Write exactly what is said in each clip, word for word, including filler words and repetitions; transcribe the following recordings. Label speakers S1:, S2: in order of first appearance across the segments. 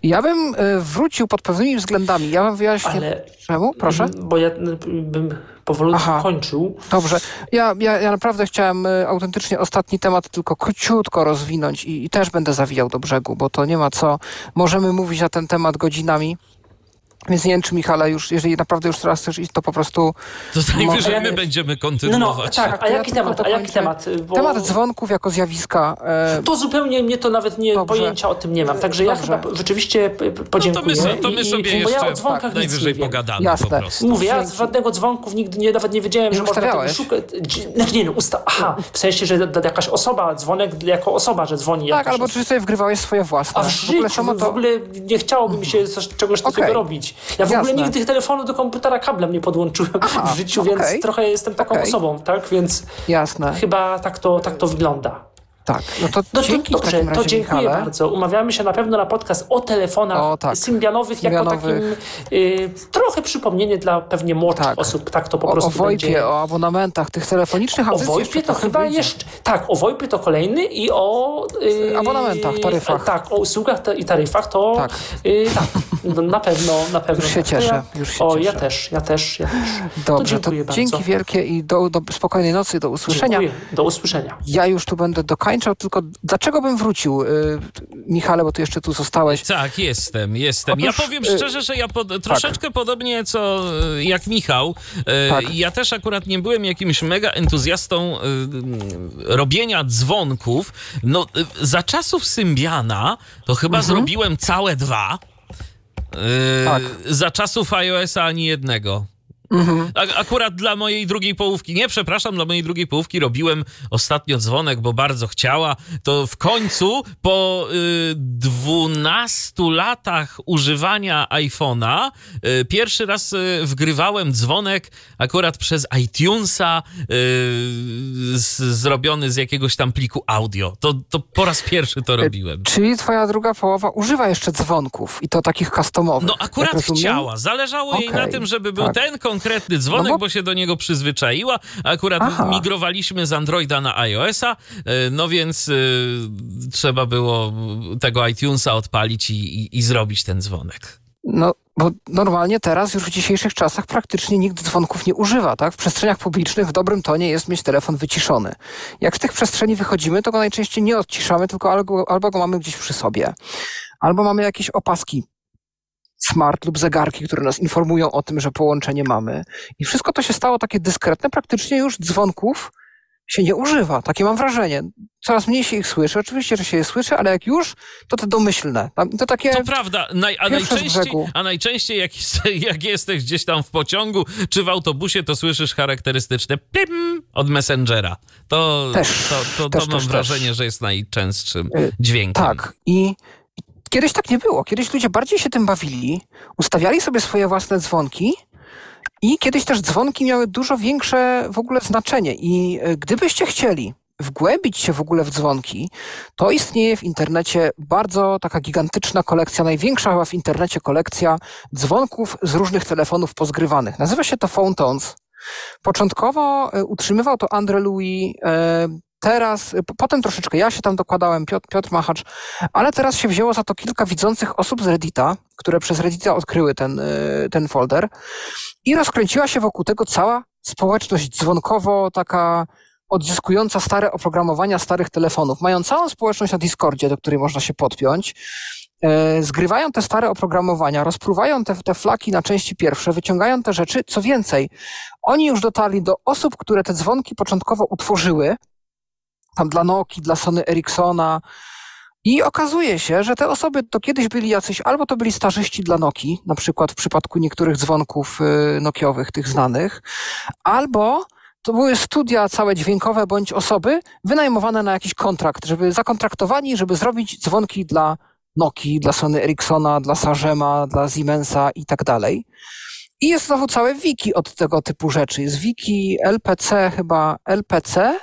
S1: Ja bym y, wrócił pod pewnymi względami. Ja bym wyjaśnił...
S2: Ale...
S1: Czemu? Proszę.
S2: Bo ja bym powolutku Aha. kończył.
S1: Dobrze. Ja, ja, ja naprawdę chciałem y, autentycznie ostatni temat tylko króciutko rozwinąć i, i też będę zawijał do brzegu, bo to nie ma co. Możemy mówić na ten temat godzinami. Więc nie wiem, czy Michale, już, jeżeli naprawdę już teraz chcesz iść, to po prostu...
S3: To najwyżej
S2: mo-
S3: my będziemy kontynuować.
S2: No, no, tak, a
S1: ja
S2: jaki temat? A jaki temat?
S1: Bo... Temat dzwonków jako zjawiska. E...
S2: To zupełnie mnie to nawet nie,
S1: Dobrze.
S2: pojęcia o tym nie mam. Także
S1: Dobrze.
S2: ja chyba rzeczywiście podziękuję.
S3: No to my, to my
S2: I,
S3: sobie
S2: i,
S3: jeszcze
S2: bo ja o dzwonkach
S3: tak,
S2: nic
S3: najwyżej
S2: nie wiem.
S3: pogadamy
S1: Jasne.
S3: po prostu.
S2: Mówię, ja z żadnego dzwonków nigdy nie, nawet nie wiedziałem,
S1: Nie
S2: że można tego szukać. Znaczy nie, no, usta- Aha, w sensie, że d- jakaś osoba, dzwonek jako osoba, że dzwoni.
S1: Tak,
S2: jakaś
S1: albo czy sobie wgrywałeś swoje własne.
S2: A w życiu w ogóle,
S1: to...
S2: w ogóle nie chciałoby mi się coś, czegoś takiego
S1: okay.
S2: robić. Ja w ogóle
S1: Jasne.
S2: nigdy telefonu do komputera kablem nie podłączyłem Aha, w życiu,
S1: okay.
S2: więc trochę jestem taką
S1: okay.
S2: osobą, tak? Więc
S1: Jasne.
S2: chyba tak to, tak to wygląda.
S1: Tak, no to
S2: no
S1: dzięki
S2: to, dobrze,
S1: w takim razie,
S2: to dziękuję
S1: Michale.
S2: bardzo. Umawiamy się na pewno na podcast o telefonach
S1: o, tak.
S2: symbianowych,
S1: Symbianowych
S2: jako takim y, trochę przypomnienie dla pewnie młodszych
S1: tak.
S2: osób. Tak to po
S1: o,
S2: prostu
S1: o VoIPie,
S2: będzie.
S1: o abonamentach tych telefonicznych.
S2: O VoIPie to chyba
S1: wyjdzie.
S2: jeszcze... Tak, o VoIPie to kolejny i o... Y,
S1: abonamentach, taryfach.
S2: Tak, o usługach te, i taryfach to...
S1: Tak.
S2: Y, tak, no, na pewno, na pewno.
S1: Już się
S2: tak.
S1: cieszę,
S2: Ja,
S1: już się
S2: o,
S1: cieszę.
S2: ja też, ja też, ja też.
S1: Dobrze,
S2: to, dziękuję
S1: to dzięki
S2: bardzo.
S1: wielkie i do, do spokojnej nocy, do usłyszenia.
S2: Dziękuję, do usłyszenia.
S1: Ja już tu będę dokańczał, tylko dlaczego bym wrócił, y, Michale, bo ty jeszcze tu zostałeś.
S3: Tak, jestem, jestem.
S1: Otóż,
S3: ja powiem szczerze, że ja pod, troszeczkę tak. podobnie co jak Michał. Y,
S1: tak.
S3: Ja też akurat nie byłem jakimś mega entuzjastą y, robienia dzwonków. No, y, za czasów Symbiana to chyba mhm. zrobiłem całe dwa. Y,
S1: tak.
S3: Za czasów iOS-a ani jednego.
S1: Mhm.
S3: A, akurat dla mojej drugiej połówki, nie, przepraszam, dla mojej drugiej połówki robiłem ostatnio dzwonek, bo bardzo chciała. To w końcu po y, dwunastu latach używania iPhone'a y, pierwszy raz y, wgrywałem dzwonek akurat przez iTunesa y, z, zrobiony z jakiegoś tam pliku audio. To, to po raz pierwszy to robiłem.
S1: Czyli twoja druga połowa używa jeszcze dzwonków i to takich customowych.
S3: No akurat chciała. Zależało okay. jej na tym, żeby był tak. ten konkretny dzwonek, no bo... bo się do niego przyzwyczaiła. Akurat Aha. migrowaliśmy z Androida na iOS-a, no więc y, trzeba było tego iTunesa odpalić i, i, i zrobić ten dzwonek.
S1: No, bo normalnie teraz już w dzisiejszych czasach praktycznie nikt dzwonków nie używa, tak? W przestrzeniach publicznych w dobrym tonie jest mieć telefon wyciszony. Jak z tych przestrzeni wychodzimy, to go najczęściej nie odciszamy, tylko albo, albo go mamy gdzieś przy sobie. Albo mamy jakieś opaski smart lub zegarki, które nas informują o tym, że połączenie mamy. I wszystko to się stało takie dyskretne, praktycznie już dzwonków się nie używa. Takie mam wrażenie. Coraz mniej się ich słyszy. Oczywiście, że się je słyszy, ale jak już, to te domyślne. To takie
S3: To prawda. Naj, a, najczęściej, a najczęściej jak, jak jesteś gdzieś tam w pociągu czy w autobusie, to słyszysz charakterystyczne pim od Messengera. To,
S1: też,
S3: to, to, to
S1: też,
S3: mam
S1: też,
S3: wrażenie,
S1: też.
S3: że jest najczęstszym dźwiękiem.
S1: Tak. I kiedyś tak nie było. Kiedyś ludzie bardziej się tym bawili, ustawiali sobie swoje własne dzwonki i kiedyś też dzwonki miały dużo większe w ogóle znaczenie. I gdybyście chcieli wgłębić się w ogóle w dzwonki, to istnieje w internecie bardzo taka gigantyczna kolekcja, największa chyba w internecie kolekcja dzwonków z różnych telefonów pozgrywanych. Nazywa się to Phone Tones. Początkowo utrzymywał to Andre Louis, teraz, potem troszeczkę ja się tam dokładałem, Piotr, Piotr Machacz, ale teraz się wzięło za to kilka widzących osób z Reddita, które przez Reddita odkryły ten, ten folder i rozkręciła się wokół tego cała społeczność dzwonkowo taka odzyskująca stare oprogramowania starych telefonów. Mają całą społeczność na Discordzie, do której można się podpiąć. E, zgrywają te stare oprogramowania, rozpruwają te, te flaki na części pierwsze, wyciągają te rzeczy. Co więcej, oni już dotarli do osób, które te dzwonki początkowo utworzyły, tam dla Nokii, dla Sony Ericssona. I okazuje się, że te osoby to kiedyś byli jacyś, albo to byli starzyści dla Nokii, na przykład w przypadku niektórych dzwonków y, nokiowych, tych znanych, albo to były studia całe dźwiękowe bądź osoby wynajmowane na jakiś kontrakt, żeby zakontraktowani, żeby zrobić dzwonki dla Nokii, dla Sony Ericssona, dla Sagema, dla Siemensa i tak dalej. I jest znowu całe wiki od tego typu rzeczy. Jest wiki L P C chyba L P C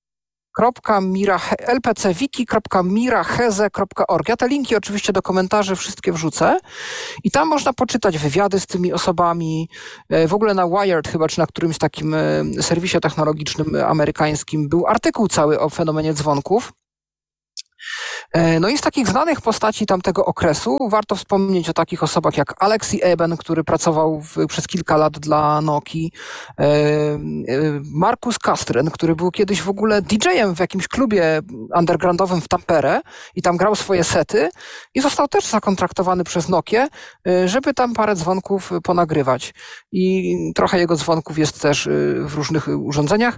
S1: l p c wiki kropka miraheze kropka org. Ja te linki oczywiście do komentarzy wszystkie wrzucę i tam można poczytać wywiady z tymi osobami. W ogóle na Wired chyba, czy na którymś takim serwisie technologicznym amerykańskim był artykuł cały o fenomenie dzwonków. No i z takich znanych postaci tamtego okresu warto wspomnieć o takich osobach jak Alexi Eben, który pracował w, przez kilka lat dla Nokii, Markus Kastryn, który był kiedyś w ogóle didżejem w jakimś klubie undergroundowym w Tampere i tam grał swoje sety i został też zakontraktowany przez Nokię, żeby tam parę dzwonków ponagrywać. I trochę jego dzwonków jest też w różnych urządzeniach.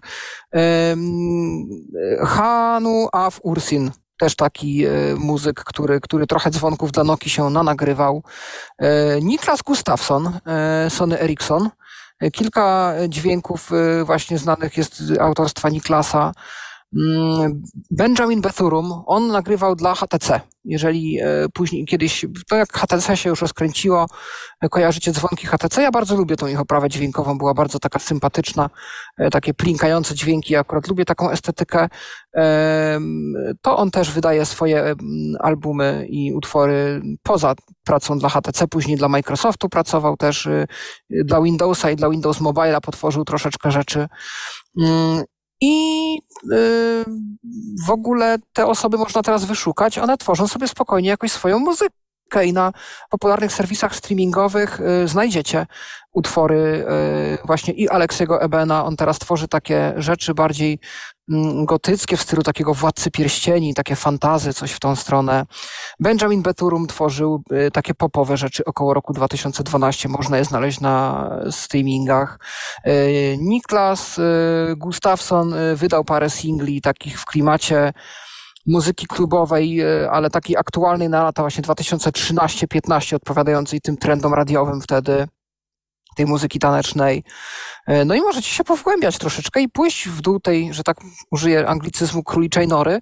S1: Hanu Af Ursin, też taki e, muzyk, który, który trochę dzwonków dla Nokii się nanagrywał. E, Niklas Gustafsson, e, Sony Ericsson. E, kilka dźwięków e, właśnie znanych jest autorstwa Niklasa. Mm, Benjamin Bethurum, on nagrywał dla H T C. Jeżeli e, później kiedyś, to jak H T C się już rozkręciło, e, kojarzycie dzwonki H T C, ja bardzo lubię tą ich oprawę dźwiękową, była bardzo taka sympatyczna, e, takie plinkające dźwięki, ja akurat lubię taką estetykę. E, to on też wydaje swoje e, albumy i utwory poza pracą dla H T C, później dla Microsoftu pracował też, e, dla Windowsa i dla Windows Mobile'a potworzył troszeczkę rzeczy. Mm, I y, w ogóle te osoby można teraz wyszukać, one tworzą sobie spokojnie jakoś swoją muzykę i na popularnych serwisach streamingowych y, znajdziecie utwory y, właśnie i Alexiego Ebena. On teraz tworzy takie rzeczy bardziej y, gotyckie w stylu takiego Władcy Pierścieni, takie fantazy, coś w tą stronę. Benjamin Bethurum tworzył y, takie popowe rzeczy około roku dwa tysiące dwunastego. Można je znaleźć na streamingach. Y, Niklas y, Gustafsson y, wydał parę singli takich w klimacie muzyki klubowej, ale takiej aktualnej na lata właśnie dwa tysiące trzynaście piętnaście, odpowiadającej tym trendom radiowym wtedy, tej muzyki tanecznej. No i możecie się powgłębiać troszeczkę i pójść w dół tej, że tak użyję anglicyzmu, króliczej nory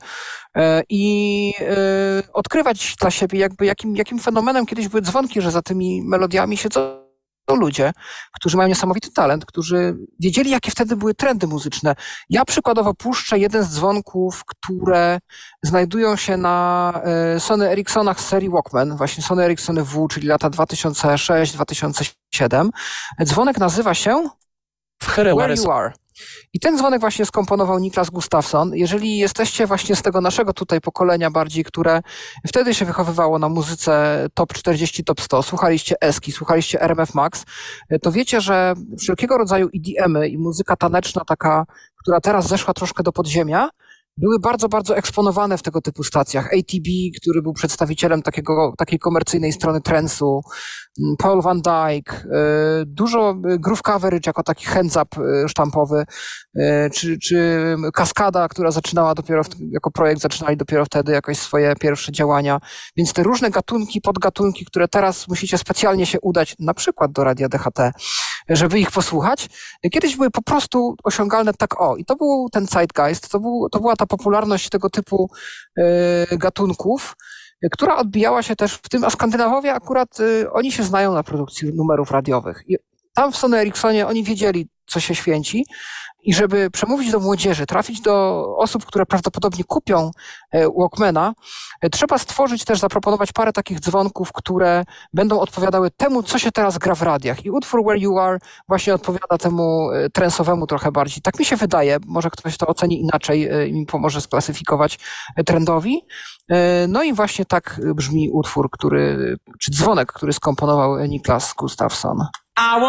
S1: i odkrywać dla siebie jakby jakim, jakim fenomenem kiedyś były dzwonki, że za tymi melodiami siedzą ludzie, którzy mają niesamowity talent, którzy wiedzieli, jakie wtedy były trendy muzyczne. Ja przykładowo puszczę jeden z dzwonków, które znajdują się na Sony Ericssonach z serii Walkman, właśnie Sony Ericssony W, czyli lata dwa tysiące sześć dwa tysiące siedem. Dzwonek nazywa się Where You Are. I ten dzwonek właśnie skomponował Niklas Gustafsson. Jeżeli jesteście właśnie z tego naszego tutaj pokolenia bardziej, które wtedy się wychowywało na muzyce top czterdzieści, top sto, słuchaliście Eski, słuchaliście R M F Max, to wiecie, że wszelkiego rodzaju E D M-y i muzyka taneczna taka, która teraz zeszła troszkę do podziemia, były bardzo, bardzo eksponowane w tego typu stacjach. A T B, który był przedstawicielem takiego, takiej komercyjnej strony trance'u, Paul Van Dyke, dużo Groove Coverage jako taki hands up sztampowy, czy, czy Kaskada, która zaczynała dopiero, jako projekt zaczynali dopiero wtedy jakoś swoje pierwsze działania. Więc te różne gatunki, podgatunki, które teraz musicie specjalnie się udać, na przykład do Radia D H T, żeby ich posłuchać, kiedyś były po prostu osiągalne tak o. I to był ten zeitgeist, to, był, to była ta popularność tego typu y, gatunków, która odbijała się też w tym, a Skandynawowie akurat, y, oni się znają na produkcji numerów radiowych. I tam w Sony Ericssonie oni wiedzieli, co się święci i żeby przemówić do młodzieży, trafić do osób, które prawdopodobnie kupią Walkmana, trzeba stworzyć też, zaproponować parę takich dzwonków, które będą odpowiadały temu, co się teraz gra w radiach. I utwór Where You Are właśnie odpowiada temu trensowemu trochę bardziej. Tak mi się wydaje, może ktoś to oceni inaczej i mi pomoże sklasyfikować trendowi. No i właśnie tak brzmi utwór, który, czy dzwonek, który skomponował Niklas Gustafsson.